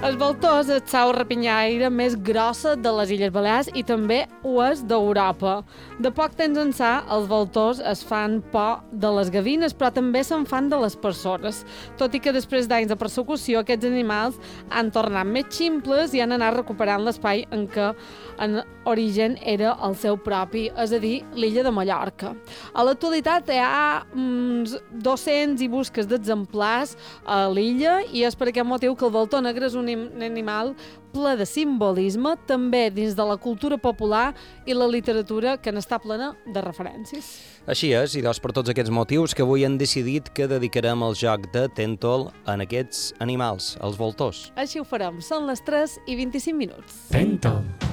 El voltor és el sau rapinyaire més grossa de les Illes Balears i també ho és d'Europa. De poc temps ençà, els voltors es fan por de les gavines, però també se'n fan de les persones. Tot i que després d'anys de persecució, aquests animals han tornat més ximples i han anat recuperant l'espai en què en origen era el seu propi, és a dir, l'illa de Mallorca. A l'actualitat hi ha uns 200 i busques d'exemplars a l'illa i és per aquest motiu que el voltor negre és un animal ple de simbolisme, també dins de la cultura popular i la literatura que n'està plena de referències. Així és, i per tots aquests motius que avui han decidit que dedicarem el joc de Tèntol en aquests animals, els voltors. Així ho farem, són les 3:25. Tèntol.